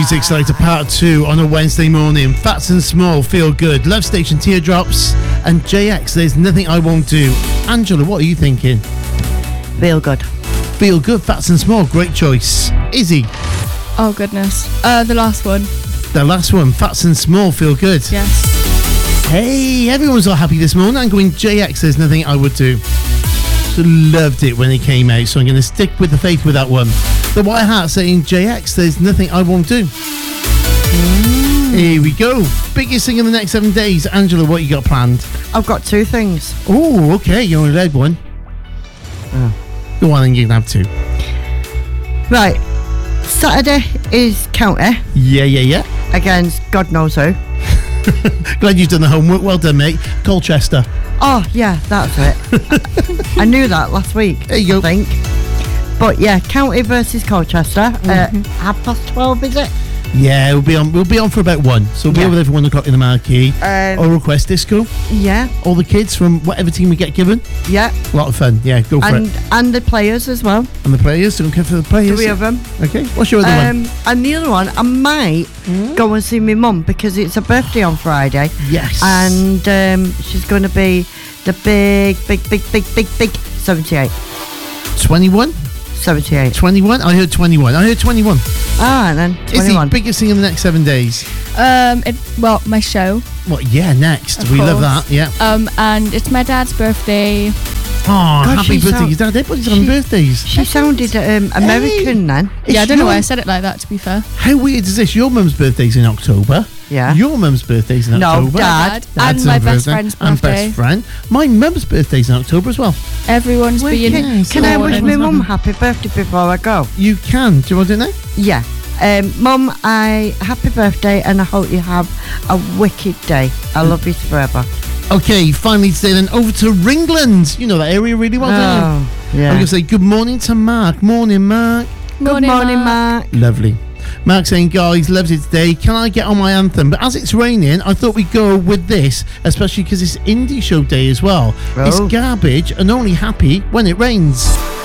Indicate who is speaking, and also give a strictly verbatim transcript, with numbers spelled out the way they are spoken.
Speaker 1: Music Selector Part two on a Wednesday morning. Fats and Small, Feel Good. Love Station, Teardrops. And J X, There's Nothing I Won't Do. Angela, what are you thinking?
Speaker 2: Feel Good.
Speaker 1: Feel Good, Fats and Small, great choice. Izzy?
Speaker 3: Oh, goodness. Uh, the last one.
Speaker 1: The last one, Fats and Small, Feel Good.
Speaker 3: Yes.
Speaker 1: Hey, everyone's all happy this morning. I'm going J X, There's Nothing I Would Do. So loved it when it came out, so I'm going to stick with the faith with that one. The White Hat saying J X, There's Nothing I Won't Do. Mm. Here we go. Biggest thing in the next seven days. Angela, what you got planned?
Speaker 2: I've got two things.
Speaker 1: Oh, okay. You only read one.
Speaker 2: Oh.
Speaker 1: Go on, and you can have two.
Speaker 2: Right. Saturday is county.
Speaker 1: Yeah, yeah, yeah.
Speaker 2: Against God knows who.
Speaker 1: Glad you've done the homework. Well done, mate. Colchester.
Speaker 2: Oh, yeah, that's it. I knew that last week.
Speaker 1: There you go.
Speaker 2: I think. But yeah, county versus Colchester. Mm-hmm. Uh, half past twelve, is it?
Speaker 1: Yeah, we'll be on. We'll be on for about one. So we'll be
Speaker 2: yeah.
Speaker 1: over there for one o'clock in the marquee.
Speaker 2: Um,
Speaker 1: or request disco.
Speaker 2: Yeah.
Speaker 1: All the kids from whatever team we get given.
Speaker 2: Yeah.
Speaker 1: A lot of fun. Yeah, go for
Speaker 2: and,
Speaker 1: it.
Speaker 2: And the players as well.
Speaker 1: And the players. Don't care for the players.
Speaker 2: Three of them.
Speaker 1: Okay. What's your other
Speaker 2: um,
Speaker 1: one?
Speaker 2: And the other one, I might mm. go and see my mum because it's her birthday on Friday.
Speaker 1: Yes.
Speaker 2: And um, she's going to be the big, big, big, big, big, big seventy-eight.
Speaker 1: twenty-one?
Speaker 2: seventy-eight.
Speaker 1: twenty-one? I heard twenty-one. I heard twenty-one.
Speaker 2: Ah, and then twenty-one.
Speaker 1: Is the biggest thing in the next seven days?
Speaker 3: Um, it, well, my show.
Speaker 1: What? Yeah, next.
Speaker 3: Of
Speaker 1: we
Speaker 3: course.
Speaker 1: love that. Yeah.
Speaker 3: Um, and it's my dad's birthday.
Speaker 1: Oh,
Speaker 2: God,
Speaker 1: happy birthday!
Speaker 2: sound,
Speaker 1: Your dad, everybody's on birthdays.
Speaker 2: She sounded um, American
Speaker 1: hey.
Speaker 2: then.
Speaker 3: Yeah, I don't
Speaker 1: your,
Speaker 3: know why I said it like that, to be fair.
Speaker 1: How weird is this? Your mum's birthday's in October.
Speaker 2: Yeah.
Speaker 1: Your mum's birthday's in
Speaker 2: no,
Speaker 1: October.
Speaker 2: Dad.
Speaker 3: Dad. And my best friend's birthday.
Speaker 1: And best friend. My mum's birthday's in October as well.
Speaker 3: Everyone's
Speaker 2: well,
Speaker 3: being...
Speaker 2: Can, can I wish my mum happy birthday before I go?
Speaker 1: You can. Do you want to do it now?
Speaker 2: Yeah. Um, Mum, I happy birthday and I hope you have a wicked day. I love you forever.
Speaker 1: Okay, finally today then over to Ringland. You know that area really well, don't you?
Speaker 2: Oh, yeah.
Speaker 1: I'm going to say good morning to Mark. Morning, Mark.
Speaker 3: Morning,
Speaker 2: good morning,
Speaker 3: Mark.
Speaker 2: Mark.
Speaker 1: Lovely. Mark saying, guys, loves it today. Can I get on my anthem? But as it's raining, I thought we'd go with this, especially because it's Indie Show Day as well.
Speaker 2: Oh.
Speaker 1: It's Garbage and Only Happy When It Rains.